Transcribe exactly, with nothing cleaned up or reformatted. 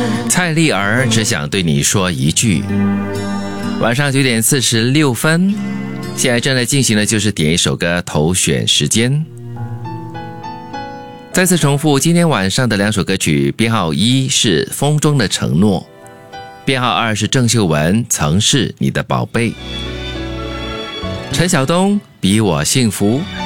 蔡丽儿只想对你说一句。晚上九点四十六分，现在正在进行的就是点一首歌投选时间。再次重复，今天晚上的两首歌曲，编号一是《风中的承诺》，编号二是郑秀文《曾是你的宝贝》。陈晓东比我幸福，